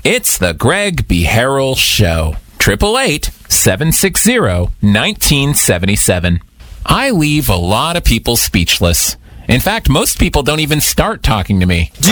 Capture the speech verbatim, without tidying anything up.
It's the Greg B. Harrell Show. eight eight eight, seven six zero, one nine seven seven. I leave a lot of people speechless. In fact, most people don't even start talking to me.